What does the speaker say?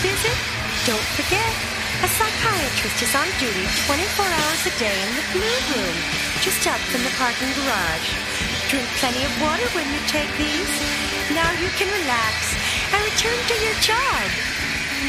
visit? Don't forget, a psychiatrist is on duty 24 hours a day in the Blue Room, just out from the parking garage. Drink plenty of water when you take these. Now you can relax and return to your job.